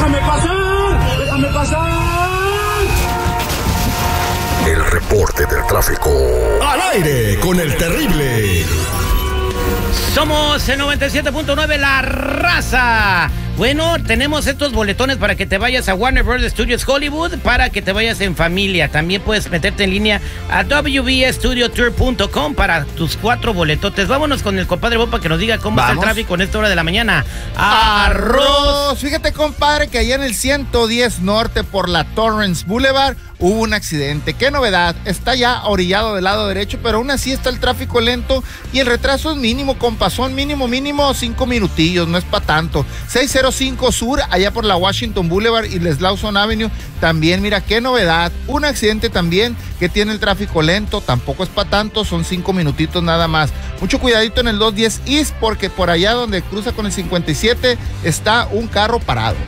¡Déjame pasar! ¡Déjame pasar! El reporte del tráfico. Al aire con el terrible. Somos el 97.9 La Raza. Bueno, tenemos estos boletones para que te vayas a Warner Bros. Studios Hollywood, para que te vayas en familia. También puedes meterte en línea a wbstudiotour.com para tus 4 boletotes. Vámonos con el compadre Bob para que nos diga cómo está el tráfico en esta hora de la mañana. ¡Arroz! Fíjate, compadre, que allá en el 110 Norte por la Torrance Boulevard hubo un accidente. ¡Qué novedad! Está ya orillado del lado derecho, pero aún así está el tráfico lento y el retraso es mínimo, compasón, mínimo 5 minutillos, no es para tanto. 605 Sur, allá por la Washington Boulevard y Les Lawson Avenue, también, mira, qué novedad. Un accidente también que tiene el tráfico lento, tampoco es para tanto, son 5 minutitos nada más. Mucho cuidadito en el 210 East, porque por allá donde cruza con el 57 está un carro parado.